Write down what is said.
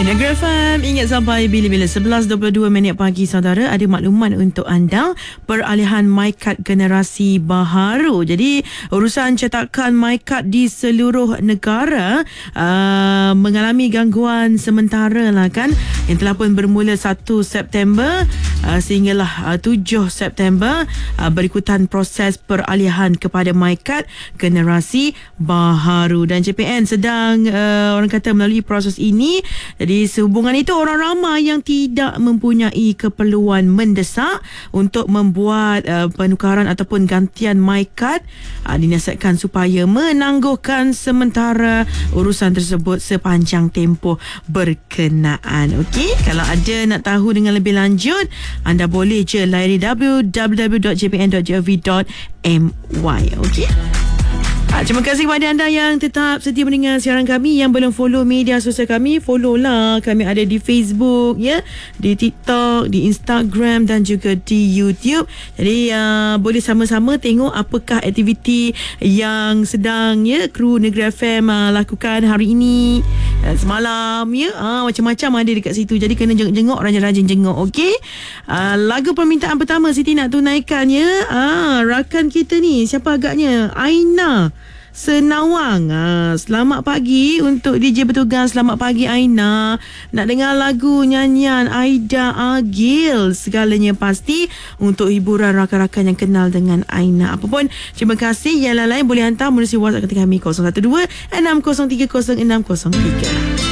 Negeri FM, ingat sampai bila-bila 11.22 minit pagi saudara, ada makluman untuk anda. Peralihan MyKad generasi baharu. Jadi urusan cetakan MyKad di seluruh negara mengalami gangguan sementara lah kan, yang telah pun bermula 1 September sehinggalah 7 September berikutan proses peralihan kepada MyKad generasi baharu. Dan JPN sedang orang kata melalui proses ini. Jadi sehubungan itu, orang ramai yang tidak mempunyai keperluan mendesak untuk membuat penukaran ataupun gantian MyKad dinasihatkan supaya menangguhkan sementara urusan tersebut sepanjang tempoh berkenaan. Okey, kalau ada nak tahu dengan lebih lanjut, anda boleh je layari www.jpn.gov.my. Okey. Terima kasih kepada anda yang tetap setia mendengar siaran kami. Yang belum follow media sosial kami, follow lah. Kami ada di Facebook, ya, di TikTok, di Instagram dan juga di YouTube. Jadi boleh sama-sama tengok apakah aktiviti yang sedang kru Negeri FM lakukan hari ini, semalam, macam-macam ada dekat situ. Jadi kena jenguk, rajin-rajin jenguk. Okey. Lagu permintaan pertama Siti nak tunaikan, rakan kita ni, siapa agaknya? Aina Senawang. Selamat pagi untuk DJ bertugas. Selamat pagi Aina. Nak dengar lagu nyanyian Aida Agil, Segalanya Pasti, untuk hiburan rakan-rakan yang kenal dengan Aina. Apapun, terima kasih. Yang lain boleh hantar melalui WhatsApp ketika kami 012 603 0603.